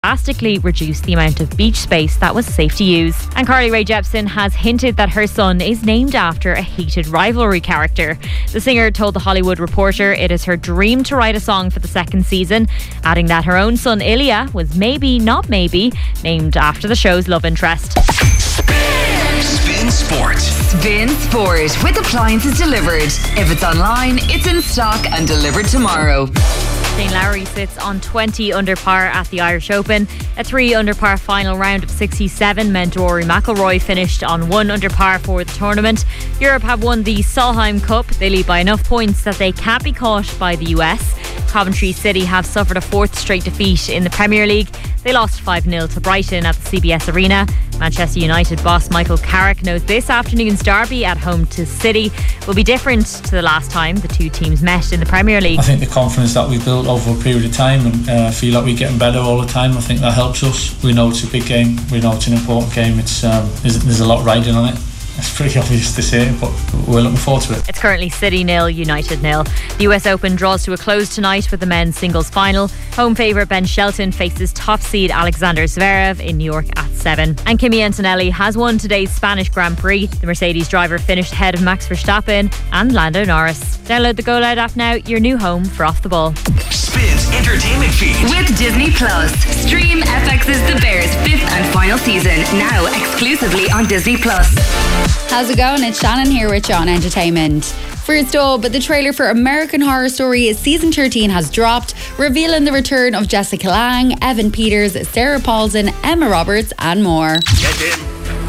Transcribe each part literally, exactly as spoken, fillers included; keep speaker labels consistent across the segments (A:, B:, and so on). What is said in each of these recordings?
A: drastically reduce the amount of beach space that was safe to use. And Carly Rae Jepsen has hinted that her son is named after a hated rivalry character. The singer told The Hollywood Reporter it is her dream to write a song for the second season, adding that her own son Ilya was maybe, not maybe, named after the show's love interest.
B: Spin Sport.
C: Spin Sport with appliances delivered. If it's online, it's in stock and delivered tomorrow.
A: Shane Lowry sits on twenty under par at the Irish Open. A three under par final round of sixty-seven meant Rory McIlroy finished on one under par for the tournament. Europe have won the Solheim Cup. They lead by enough points that they can't be caught by the U S. Coventry City have suffered a fourth straight defeat in the Premier League. They lost five nil to Brighton at the C B S Arena. Manchester United boss Michael Carrick knows this afternoon's derby at home to City will be different to the last time the two teams met in the Premier League.
D: I think the confidence that we've built over a period of time, and uh, feel like we're getting better all the time, I think that helps us. We know it's a big game, we know it's an important game. It's um, there's, there's a lot riding on it. It's pretty obvious to say, but we're looking forward to it.
A: It's currently City nil, United nil. The U S Open draws to a close tonight with the men's singles final. Home favourite Ben Shelton faces top seed Alexander Zverev in New York at seven. And Kimi Antonelli has won today's Spanish Grand Prix. The Mercedes driver finished ahead of Max Verstappen and Lando Norris. Download the Go Loud app now, your new home for Off the Ball.
B: Spins Entertainment Feed.
C: With Disney Plus. Stream F X's The Bears' fifth and final season, now exclusively on Disney Plus.
E: How's it going? It's Shannon here with John Entertainment. First up, the trailer for American Horror Story Season thirteen has dropped, revealing the return of Jessica Lange, Evan Peters, Sarah Paulson, Emma Roberts and more.
B: Get in.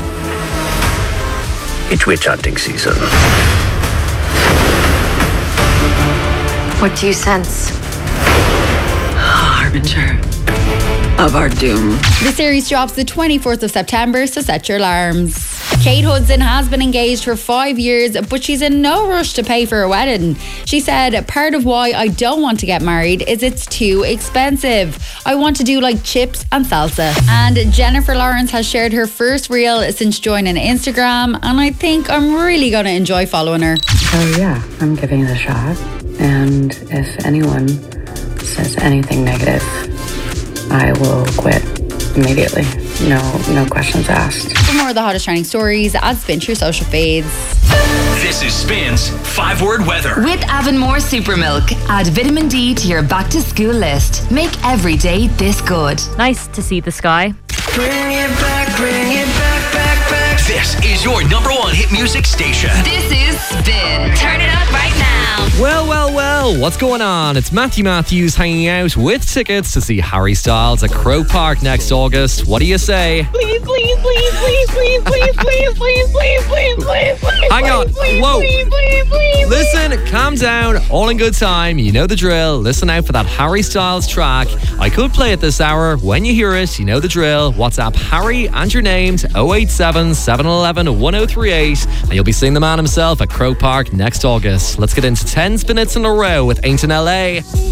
F: It's witch hunting season.
G: What do you sense? Harbinger of our doom.
E: The series drops the twenty-fourth of September, so set your alarms. Kate Hudson has been engaged for five years, but she's in no rush to pay for a wedding. She said, part of why I don't want to get married is it's too expensive. I want to do like chips and salsa. And Jennifer Lawrence has shared her first reel since joining Instagram, and I think I'm really going to enjoy following her.
H: So yeah, I'm giving it a shot. And if anyone says anything negative, I will quit immediately. No, no questions asked.
E: For more of the hottest trending stories, add Spin to your social feeds.
B: This is Spin's five-word weather.
C: With Avonmore Super Milk, add vitamin D to your back to school list. Make every day this good.
A: Nice to see the sky.
B: Bring it back, bring it back, back, back. This is your number one hit music station.
C: This is Spin. Turn it up right now.
I: Well, well, well, what's going on? It's Matthew Matthews hanging out with tickets to see Harry Styles at Croke Park next August. What do you say?
J: Please, please, please, please, please, please, please, please, please, please, please, please.
I: Hang on. Whoa.
J: Please, please, please.
I: Listen, calm down. All in good time. You know the drill. Listen out for that Harry Styles track. I could play it this hour. When you hear it, you know the drill. WhatsApp Harry and your name to oh eight seven, seven one one, one oh three eight and you'll be seeing the man himself at Croke Park next August. Let's get into ten spin hits in a row with Ain't in L A.